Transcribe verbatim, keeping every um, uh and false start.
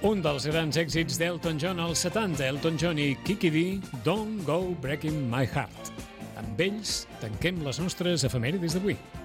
Un dels grans èxits d'Elton John als setanta, Elton John i Kiki D, Don't Go Breaking My Heart. Amb ells tanquem les nostres efemèrides d'avui.